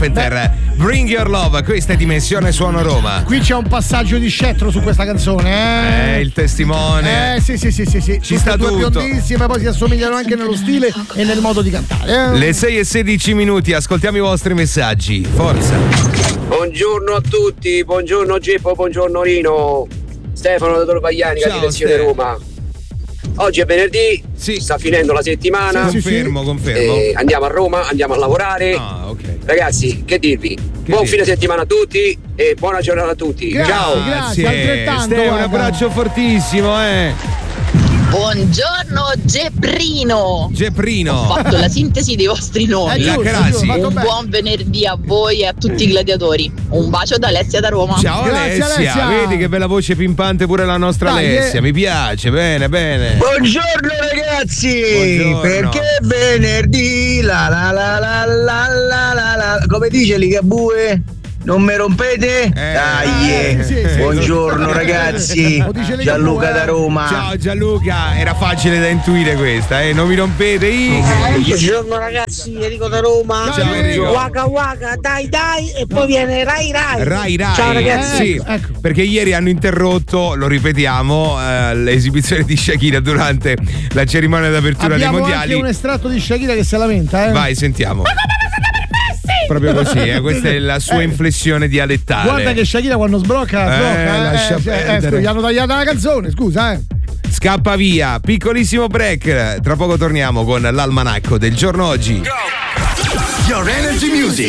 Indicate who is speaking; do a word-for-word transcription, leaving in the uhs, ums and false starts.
Speaker 1: Carpenter, Bring Your Love, questa è Dimensione Suono Roma.
Speaker 2: Qui c'è un passaggio di scettro su questa canzone, eh?
Speaker 1: Eh, il testimone.
Speaker 2: Eh, sì, sì, sì, sì, sì.
Speaker 1: Ci sta
Speaker 2: due
Speaker 1: tutto.
Speaker 2: biondissime, poi si assomigliano anche nello stile e nel modo di cantare. Eh?
Speaker 1: Le sei e sedici minuti, ascoltiamo i vostri messaggi. Forza.
Speaker 3: Buongiorno a tutti, buongiorno Geppo, buongiorno Rino. Stefano da Torvagliani,
Speaker 1: Ciao,
Speaker 3: Direzione
Speaker 1: Ste.
Speaker 3: Roma. Oggi è venerdì,
Speaker 1: Sì.
Speaker 3: sta finendo la settimana.
Speaker 1: Sì, confermo, confermo.
Speaker 3: Eh, andiamo a Roma, andiamo a lavorare.
Speaker 1: Ah, ok.
Speaker 3: Ragazzi, che dirvi?
Speaker 1: Che
Speaker 3: Buon
Speaker 1: dire?
Speaker 3: fine settimana a tutti e buona giornata a tutti.
Speaker 2: Grazie,
Speaker 3: Ciao.
Speaker 2: grazie, altrettanto.
Speaker 1: Ste, un
Speaker 2: guarda.
Speaker 1: abbraccio fortissimo, eh.
Speaker 4: Buongiorno Geprino.
Speaker 1: Geprino.
Speaker 4: Ho fatto la sintesi dei vostri nomi.
Speaker 2: Eh,
Speaker 1: La
Speaker 2: giusto,
Speaker 1: Crasi.
Speaker 2: giusto, fatto
Speaker 4: Un
Speaker 2: bene.
Speaker 4: buon venerdì a voi e a tutti i gladiatori. Un bacio da Alessia da Roma.
Speaker 1: Ciao
Speaker 2: Grazie,
Speaker 1: Alessia.
Speaker 2: Alessia.
Speaker 1: Vedi che bella voce pimpante pure la nostra
Speaker 2: Dai,
Speaker 1: Alessia,
Speaker 2: eh.
Speaker 1: mi piace, bene, bene.
Speaker 5: Buongiorno ragazzi,
Speaker 1: Buongiorno.
Speaker 5: perché è venerdì, la la la la la la la la, come dice Ligabue? Non mi rompete? Dai,
Speaker 2: eh, sì, sì.
Speaker 5: buongiorno ragazzi,
Speaker 2: Lo dice Ligabue,
Speaker 5: Gianluca
Speaker 2: eh.
Speaker 5: da Roma.
Speaker 1: Ciao Gianluca, era facile da intuire questa, eh, non mi rompete i.
Speaker 6: Buongiorno ragazzi, Enrico da Roma.
Speaker 1: Ciao, Enrico.
Speaker 6: Waka waka, dai dai, e poi viene Rai Rai.
Speaker 1: Rai Rai.
Speaker 6: Ciao ragazzi.
Speaker 1: Sì,
Speaker 2: Ecco, ecco.
Speaker 1: perché ieri hanno interrotto, lo ripetiamo, eh, l'esibizione di Shakira durante la cerimonia d'apertura
Speaker 2: Abbiamo
Speaker 1: dei mondiali.
Speaker 2: anche un estratto di Shakira che se lamenta, eh?
Speaker 1: Vai, sentiamo. Proprio così, eh, questa è la sua inflessione dialettale.
Speaker 2: Guarda che Shakira quando sbrocca,
Speaker 1: Eh,
Speaker 2: sbrocca, eh,
Speaker 1: lascia
Speaker 2: eh,
Speaker 1: perdere.
Speaker 2: eh, scusa, gli hanno tagliata la canzone, scusa, eh.
Speaker 1: Scappa via, piccolissimo break. Tra poco torniamo con l'almanacco del giorno oggi.
Speaker 7: Your Energy Music.